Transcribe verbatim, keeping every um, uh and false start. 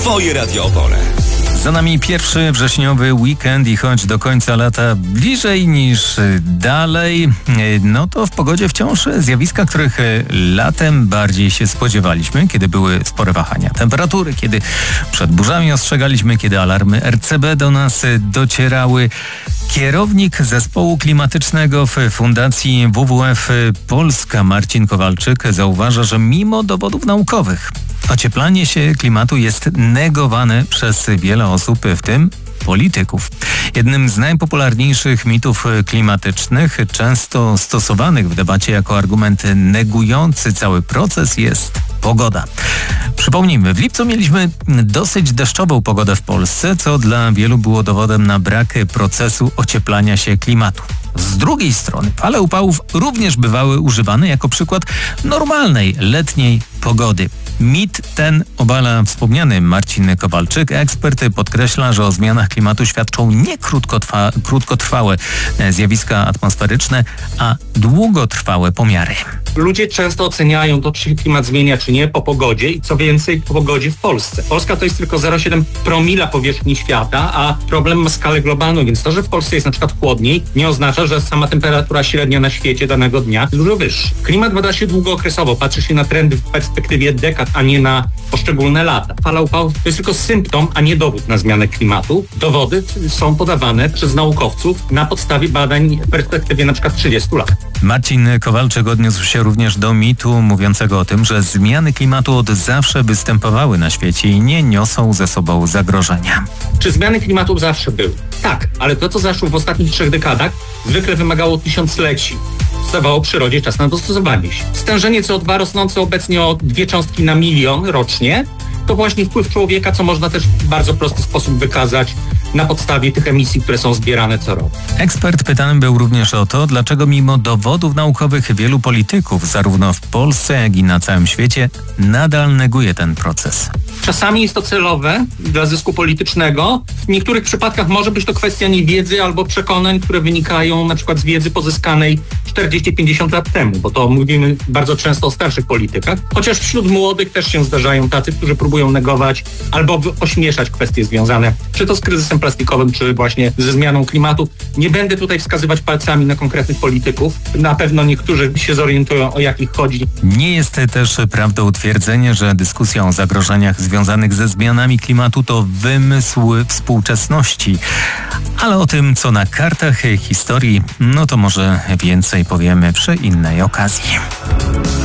Twoje Radio Opole. Za nami pierwszy wrześniowy weekend i choć do końca lata bliżej niż dalej, no to w pogodzie wciąż zjawiska, których latem bardziej się spodziewaliśmy, kiedy były spore wahania temperatury, kiedy przed burzami ostrzegaliśmy, kiedy alarmy R C B do nas docierały. Kierownik zespołu klimatycznego w Fundacji W W F Polska Marcin Kowalczyk zauważa, że mimo dowodów naukowych ocieplanie się klimatu jest negowane przez wiele osób, w tym polityków. Jednym z najpopularniejszych mitów klimatycznych, często stosowanych w debacie jako argument negujący cały proces, jest pogoda. Przypomnijmy, w lipcu mieliśmy dosyć deszczową pogodę w Polsce, co dla wielu było dowodem na brak procesu ocieplania się klimatu. Z drugiej strony fale upałów również bywały używane jako przykład normalnej letniej pogody. Mit ten obala wspomniany Marcin Kowalczyk. Ekspert podkreśla, że o zmianach klimatu świadczą nie krótkotrwa, krótkotrwałe zjawiska atmosferyczne, a długotrwałe pomiary. Ludzie często oceniają to, czy się klimat zmienia, czy nie, po pogodzie i co więcej, po pogodzie w Polsce. Polska to jest tylko zero przecinek siedem promila powierzchni świata, a problem ma skalę globalną, więc to, że w Polsce jest na przykład chłodniej, nie oznacza, że sama temperatura średnia na świecie danego dnia jest dużo wyższa. Klimat bada się długookresowo, patrzy się na trendy w perspektywie dekad, a nie na poszczególne lata. Fala upałów to jest tylko symptom, a nie dowód na zmianę klimatu. Dowody są podawane przez naukowców na podstawie badań w perspektywie na przykład trzydziestu lat. Marcin Kowalczyk odniósł się również do mitu mówiącego o tym, że zmiany klimatu od zawsze występowały na świecie i nie niosą ze sobą zagrożenia. Czy zmiany klimatu zawsze były? Tak, ale to, co zaszło w ostatnich trzech dekadach, zwykle wymagało tysiącleci. Zostawało przyrodzie czas na dostosowanie się. Stężenie C O dwa rosnące obecnie o dwie cząstki na milion rocznie to właśnie wpływ człowieka, co można też w bardzo prosty sposób wykazać na podstawie tych emisji, które są zbierane co roku. Ekspert pytany był również o to, dlaczego mimo dowodów naukowych wielu polityków, zarówno w Polsce, jak i na całym świecie, nadal neguje ten proces. Czasami jest to celowe dla zysku politycznego. W niektórych przypadkach może być to kwestia niewiedzy albo przekonań, które wynikają na przykład z wiedzy pozyskanej czterdzieści pięćdziesiąt lat temu, bo to mówimy bardzo często o starszych politykach. Chociaż wśród młodych też się zdarzają tacy, którzy próbują negować albo ośmieszać kwestie związane czy to z kryzysem plastikowym, czy właśnie ze zmianą klimatu. Nie będę tutaj wskazywać palcami na konkretnych polityków. Na pewno niektórzy się zorientują, o jakich chodzi. Nie jest też prawdą twierdzenie, że dyskusja o zagrożeniach związanych ze zmianami klimatu to wymysł współczesności. Ale o tym, co na kartach historii, no to może więcej powiemy przy innej okazji.